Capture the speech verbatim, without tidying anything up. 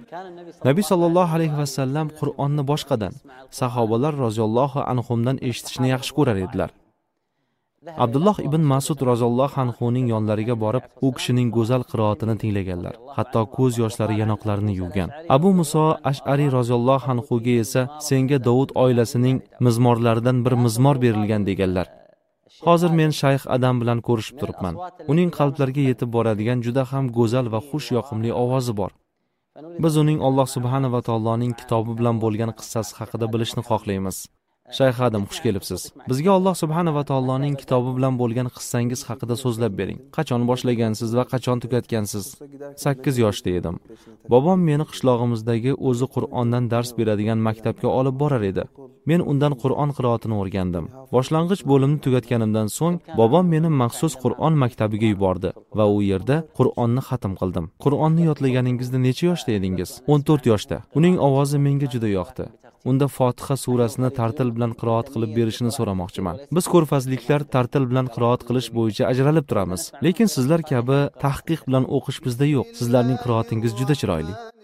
Nabiy sallallohu alayhi vasallam Qur'onni boshqadan, sahobalar roziyallohu anhumdan eshitishni yaxshi ko'rar edilar. Abdulloh ibn Mas'ud roziyallohu anhuning yonlariga borib, u kishining go'zal qiroatini tinglaganlar. Hatto ko'z yoshlari yanoqlarini yuvgan. Abu Muso Ash'ari roziyallohu anhuga esa senga Davud oilasining mizmorlaridan bir mizmor berilgan deganlar. Hozir men shayx Adam bilan ko'rishib turibman. Uning qalblarga yetib boradigan juda ham go'zal va xush yoqimli ovozi bor. Biz uning Alloh subhanahu va taoloning kitobi bilan bo'lgan qissasi haqida bilishni xohlaymiz. Shayx Adam, xush kelibsiz. Bizga Alloh subhanahu va taoloning kitobi bilan bo'lgan qissangiz haqida so'zlab bering. Qachon boshlagansiz va qachon tugatgansiz? sakkiz yoshda edim. Bobom meni qishlog'imizdagi o'zi Qur'ondan dars beradigan maktabga olib borar edi. Men undan Qur'on qiroatini o'rgandim. Boshlang'ich bo'limni tugatganimdan so'ng bobom meni maxsus Qur'on maktabiga yubordi va u yerda Qur'onni xatm qildim. Qur'onni yodlaganingizda necha yoshda edingiz? o'n to'rt yoshda. Uning ovozi menga juda yoqdi. Unda Fotiha surasini tartil bilan qiroat qilib berishini so'ramoqchiman. Biz ko'rfazliklar tartil bilan qiroat qilish bo'yicha ajralib turamiz, lekin sizlar kabi tahqiq bilan o'qish bizda yo'q. Sizlarning qiroatingiz juda chiroyli.